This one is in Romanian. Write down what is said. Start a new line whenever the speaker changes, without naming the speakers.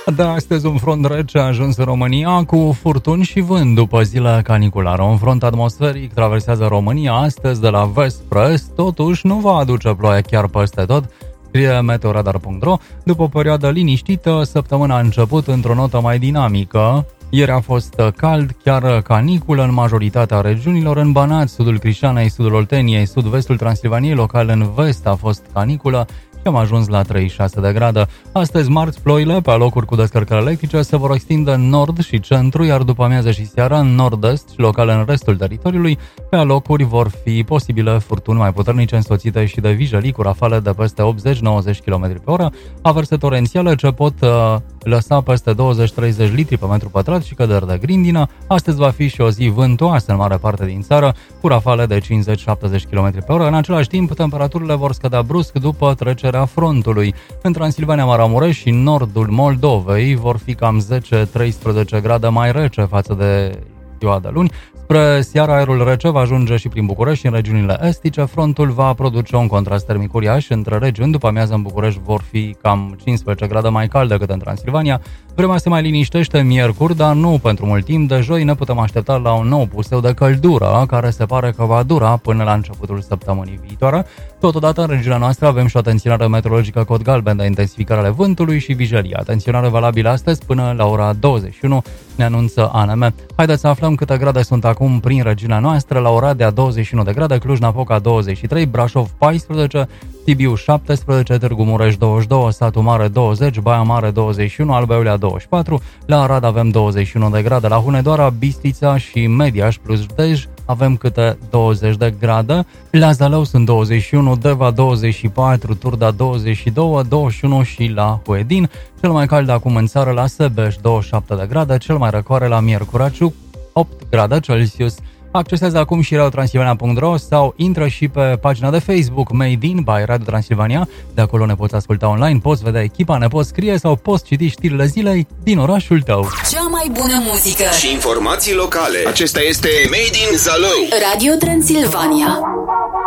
Da, astăzi un front rece a ajuns în România cu furtuni și vânt după zile caniculare. Un front atmosferic traversează România astăzi de la vest spre est, totuși nu va aduce ploaie chiar peste tot, scrie meteoradar.ro. După o perioadă liniștită, săptămâna a început într-o notă mai dinamică. Ieri a fost cald, chiar caniculă în majoritatea regiunilor. În Banat, sudul Crișanei, sudul Olteniei, sud-vestul Transilvaniei, local în vest a fost caniculă și am ajuns la 36 de grade. Astăzi, marți, ploile pe alocuri cu descărcări electrice se vor extinde în nord și centru, iar după amiază și seara în nord-est și local în restul teritoriului. Pe alocuri vor fi posibile furtuni mai puternice însoțite și de vijelii cu rafale de peste 80-90 km pe oră, averse torențiale ce pot lăsa peste 20-30 litri pe metru pătrat și căderi de grindină. Astăzi va fi și o zi vântoasă în mare parte din țară, cu rafale de 50-70 km pe oră. În același timp, temperaturile vor scădea brusc după trecerea frontului. În Transilvania, Maramureș și nordul Moldovei vor fi cam 10-13 grade mai rece față de ziua de luni. Spre seara, aerul rece va ajunge și prin București și în regiunile estice. Frontul va produce un contrast termic uriaș între regiuni. După amiază în București vor fi cam 15 grade mai cald decât în Transilvania. Vremea se mai liniștește miercuri, dar nu pentru mult timp. De joi ne putem aștepta la un nou puseu de căldură, care se pare că va dura până la începutul săptămânii viitoare. Totodată, în regiunea noastră avem și o atenționare meteorologică cod galben de intensificare ale vântului și vijelii. Atenționare valabilă astăzi până la ora 21, ne anunță ANM. Haideți să aflăm câte grade sunt acum prin regiunea noastră. La Oradea 21 de grade, Cluj-Napoca 23, Brașov 14, Sibiu 17, Târgu Mureș 22, Satu Mare 20, Baia Mare 21, Alba Iulia 24, la Arad avem 21 de grade, la Hunedoara, Bistrița și Mediaș plus Dej avem câte 20 de grade, la Zalău sunt 21, Deva 24, Turda 22, 21 și la Huedin. Cel mai cald acum în țară la Sebeș 27 de grade, cel mai răcoare la Miercuraciu 8 grade Celsius. Accesează acum și radiotransilvania.ro sau intră și pe pagina de Facebook Made in by Radio Transilvania. De acolo ne poți asculta online, poți vedea echipa, ne poți scrie sau poți citi știrile zilei din orașul tău.
Cea mai bună muzică
și informații locale. Acesta este Made in Zalău.
Radio Transilvania.